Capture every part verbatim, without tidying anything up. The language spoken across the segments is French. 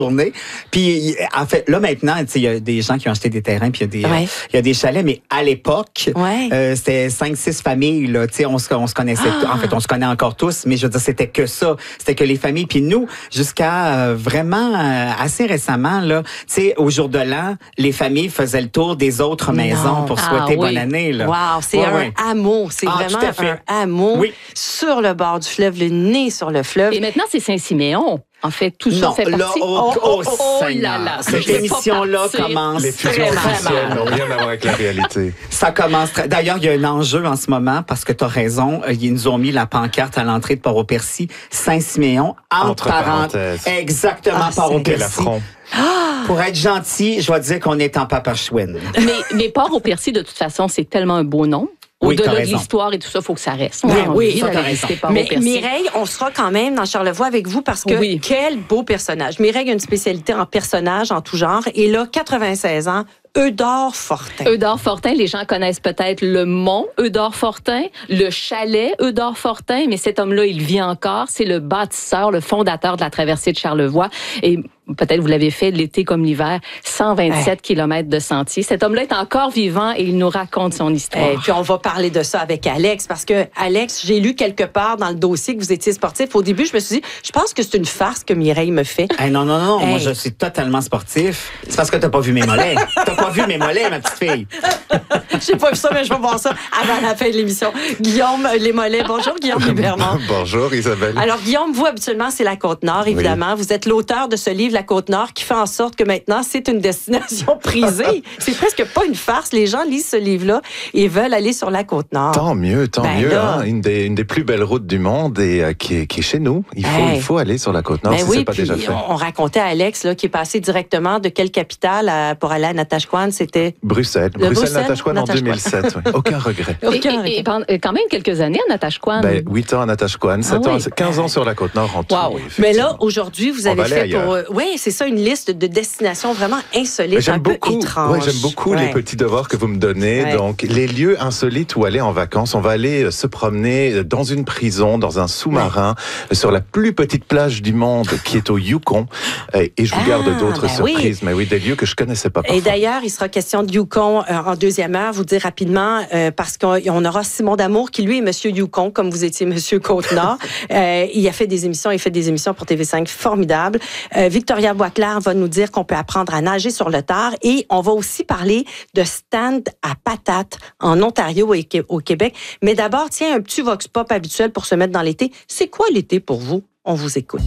tournée. Puis, en fait, là, maintenant, il y a des gens qui ont acheté des terrains, puis il y a des, ouais. euh, il y a des chalets, mais à l'époque, ouais. euh, c'était cinq, six familles, là. Tu sais, on se, on se connaissait, ah. en fait, on se connaît encore tous, mais je veux dire, c'était que ça. C'était que les familles. Puis nous, jusqu'à euh, vraiment euh, assez récemment, là, tu sais, au jour de l'an, les familles faisaient le tour des autres non. maisons pour souhaiter ah, oui. bonne année, là. Wow, c'est ouais, un ouais. hameau. C'est ah, vraiment un hameau oui. sur le bord du fleuve, le nez sur le fleuve. Et maintenant, c'est Saint-Siméon. En fait, tout ça non, fait là, partie. Oh, oh, oh, oh là là. Cette émission-là commence. Les fusions officielles n'ont rien à voir avec la réalité. Ça commence. Très... D'ailleurs, il y a un enjeu en ce moment parce que tu as raison. Ils nous ont mis la pancarte à l'entrée de Port-au-Percy, Saint-Siméon, entre, entre parenthèses. Exactement, ah, Port-au-Percy. Ah! Pour être gentil, je dois dire qu'on est en Papachouine. Mais, mais Port-au-Percy, de toute façon, c'est tellement un beau nom. Au-delà oui, de l'histoire et tout ça, il faut que ça reste. Oui, oui, ça, t'as raison. Mais Mireille, on sera quand même dans Charlevoix avec vous parce que oui. quel beau personnage. Mireille a une spécialité en personnage, en tout genre. Et là, quatre-vingt-seize ans, Eudore Fortin. Eudore Fortin, les gens connaissent peut-être le mont Eudore Fortin, le chalet Eudore Fortin, mais cet homme-là, il vit encore. C'est le bâtisseur, le fondateur de la traversée de Charlevoix. Et peut-être vous l'avez fait l'été comme l'hiver, cent vingt-sept ouais. kilomètres de sentiers. Cet homme-là est encore vivant et il nous raconte son histoire. Et puis on va parler de ça avec Alex parce que Alex, j'ai lu quelque part dans le dossier que vous étiez sportif. Au début, je me suis dit, je pense que c'est une farce que Mireille me fait. Hey, non, non, non, hey. Moi je suis totalement sportif. C'est parce que t'as pas vu mes mollets. T'as pas vu mes mollets, ma petite fille. J'ai pas vu ça, mais je vais voir ça avant la fin de l'émission. Guillaume, les mollets. Bonjour, Guillaume Libermont. Bonjour, Isabelle. Alors, Guillaume, vous, habituellement, c'est la Côte-Nord, évidemment. Oui. Vous êtes l'auteur de ce livre, La Côte-Nord, qui fait en sorte que maintenant, c'est une destination prisée. C'est presque pas une farce. Les gens lisent ce livre-là et veulent aller sur la Côte-Nord. Tant mieux, tant ben mieux. là, hein? Une, des, une des plus belles routes du monde et euh, qui, est, qui est chez nous. Il faut, hey. il faut aller sur la Côte-Nord ben si oui, c'est pas déjà fait. On, on racontait à Alex, là, qui est passé directement de quelle capitale à, pour aller à Natashquan, c'était... Bruxelles. Bruxelles-Natashquan en deux mille sept. Oui. Aucun regret. Aucun regret. Et, et pendant, quand même quelques années à Natashquan. Ben, huit ans à Natashquan, sept ah, ans, oui. quinze ans sur la Côte-Nord en tout. Wow. Oui, mais là, aujourd'hui, vous avez fait ailleurs. pour... Euh, oui, c'est ça, une liste de destinations vraiment insolites, j'aime un beaucoup, peu étranges. Ouais, j'aime beaucoup ouais. les petits devoirs que vous me donnez. Ouais. Donc, les lieux insolites où aller en vacances. On va aller se promener dans une prison, dans un sous-marin, ouais. sur la plus petite plage du monde, qui est au Yukon. Et je vous ah, garde d'autres ben surprises. Oui. Mais oui, des lieux que je connaissais pas parfois. Et d'ailleurs, il sera question de Yukon euh, en deuxième heure. Vous dire rapidement, euh, parce qu'on aura Simon D'Amour, qui lui est Monsieur Yukon, comme vous étiez Monsieur Côte-Nord. euh, il a fait des émissions, il fait des émissions pour T V cinq formidables. Euh, Victoria Boisclair va nous dire qu'on peut apprendre à nager sur le tard. Et on va aussi parler de stand à patates en Ontario et au Québec. Mais d'abord, tiens, un petit vox pop habituel pour se mettre dans l'été. C'est quoi l'été pour vous? On vous écoute.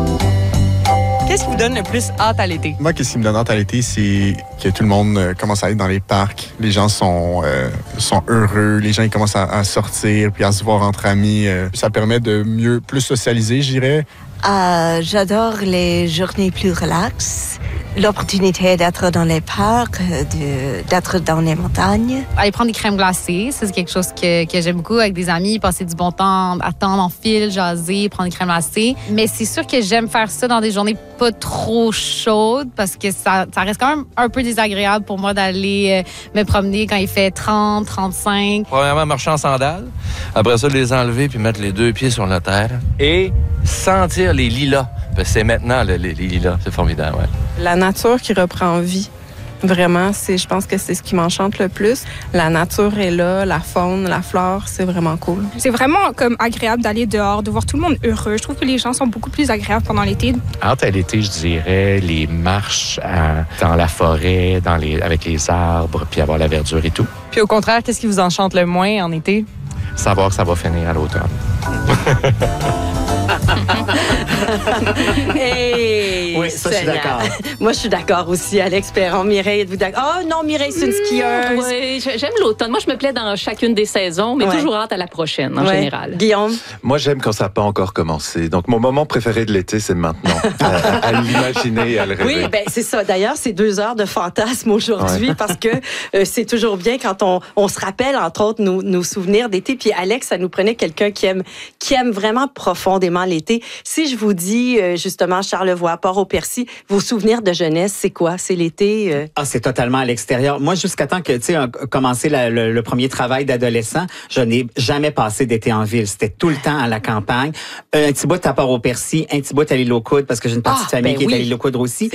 Qu'est-ce qui vous donne le plus hâte à l'été? Moi, qu'est-ce qui me donne hâte à l'été, c'est que tout le monde euh, commence à aller dans les parcs. Les gens sont, euh, sont heureux. Les gens ils commencent à, à sortir puis à se voir entre amis. Euh, ça permet de mieux, plus socialiser, je dirais. Euh, j'adore les journées plus relaxes. L'opportunité d'être dans les parcs, de, d'être dans les montagnes. Aller prendre des crèmes glacées, ça, c'est quelque chose que, que j'aime beaucoup avec des amis, passer du bon temps, attendre en file, jaser, prendre des crèmes glacées. Mais c'est sûr que j'aime faire ça dans des journées pas trop chaudes parce que ça, ça reste quand même un peu désagréable pour moi d'aller euh, me promener quand il fait trente, trente-cinq. Premièrement, marcher en sandales. Après ça, les enlever puis mettre les deux pieds sur la terre. Et sentir les lilas. Parce que c'est maintenant, les, les lilas. C'est formidable, ouais. La nature qui reprend vie. Vraiment, c'est, je pense que c'est ce qui m'enchante le plus. La nature est là, la faune, la flore, c'est vraiment cool. C'est vraiment comme agréable d'aller dehors, de voir tout le monde heureux. Je trouve que les gens sont beaucoup plus agréables pendant l'été. Hâte à l'été, je dirais, les marches à, dans la forêt, dans les, avec les arbres, puis avoir la verdure et tout. Puis au contraire, qu'est-ce qui vous enchante le moins en été? Savoir que ça va finir à l'automne. Hey, oui, ça, je suis d'accord. Moi, je suis d'accord aussi. Alex Perron, Mireille, êtes-vous d'accord? Oh non, Mireille, c'est une skieuse. Mmh, oui, j'aime l'automne. Moi, je me plais dans chacune des saisons, mais ouais. toujours hâte à la prochaine, en ouais. général. Guillaume? Moi, j'aime quand ça n'a pas encore commencé. Donc, mon moment préféré de l'été, c'est maintenant. à, à l'imaginer et à le rêver. Oui, ben c'est ça. D'ailleurs, c'est deux heures de fantasme aujourd'hui ouais. parce que euh, c'est toujours bien quand on, on se rappelle, entre autres, nos, nos souvenirs d'été. Puis Alex, ça nous prenait quelqu'un qui aime, qui aime vraiment profondément l'été. Si je vous dis, euh, justement, Charlevoix, Port-au-Percy, Port-au-Percy. Vos souvenirs de jeunesse, c'est quoi? C'est l'été? Euh... Ah, c'est totalement à l'extérieur. Moi, jusqu'à temps que, tu sais, commencé la, le, le premier travail d'adolescent, je n'ai jamais passé d'été en ville. C'était tout le temps à la campagne. Un petit bout à Port-au-Percy, un petit bout à l'île aux Coudres, parce que j'ai une petite ah, famille ben qui oui. est à l'île aux Coudres aussi.